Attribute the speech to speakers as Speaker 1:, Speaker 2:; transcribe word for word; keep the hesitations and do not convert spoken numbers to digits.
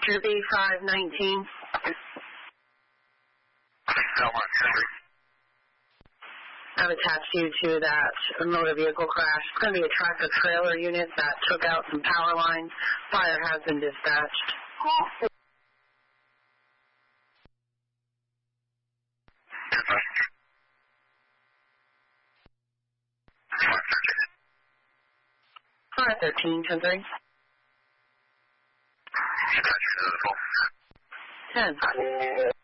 Speaker 1: Dispatcher B five nineteen. I've attached you to that motor vehicle crash. It's going to be a tractor trailer unit that took out some power lines. Fire has been dispatched. five thirteen, ten three. ten.